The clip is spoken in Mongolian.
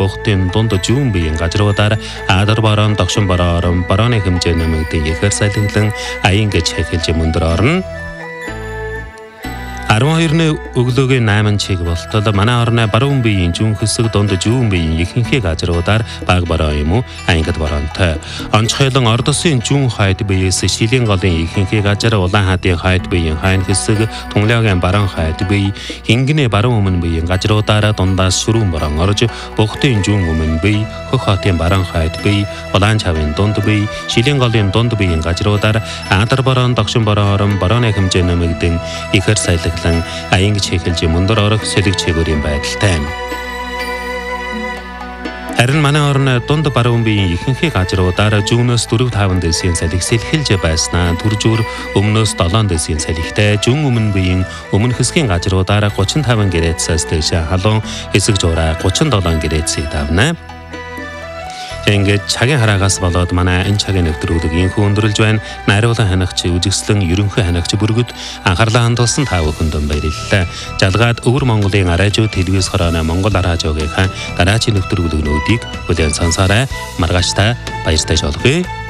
бухтын дунд зүүн биеийн газруудаар адар борон, догшин борон, борооны хэмжээ нэмэгдэн ихэр салхилан аян гэж хэлж мөндөр орно. 12-ны өглөөгийн 8 чиг болтол манай орны баруун биеийн зүүн хэсэг дунд зүүн биеийн ихэнхий газруудаар баг бороо юм уу ангид боронтой. Онцгойлон ордосын зүүн хойд биеэс шилийн голын ихэнхий газар улаан хаадын хойд биеийн хойн хэсэг тунлагийн баруун хойд бие хингэнэ баруун өмнө биеийн газруудаар дундаас шүрүүн борон орж бухтын зүүн өмнө бие хөх хотын баруун хойд бие улаан чавын дунд бие шилийн голын дунд биеийн газруудаар адар борон, догшин борон, борооны хэмжээ нэмэгдэн ихэр салхилан аян гэж хэлж мөндөр орох сэлэг чигүүрийн байдалтай. Харин манай орны дунд баруун биеийн ихэнхий газруудаар зүүнөөс 4-5 дэсийн салхи сэлхэлж байснаа түржүүр өмнөөс 7 дэсийн салхитай зүүн өмнө биеийн өмнө хэсгийн газруудаар 35 градусаас дээш халуун хэсэг жуураа 37 градусыг давна. Ингээд цагийн хараагаас болоод манай энэ цагийн нэвтрүүлэг инхүү өндөрлж байна. Найруулгын ханагч үжигслэн ерөнхий ханагч бүргэд анхаарлаа хандуулсан та бүхэнд баярлалаа. Жалгаад өвөр Монголын радио телевиз хорооны Монгол радиогийнхаа дараагийн нэвтрүүлгүүдийг бүлээн сонсоорой. Маргааш та баяртай жолгоё.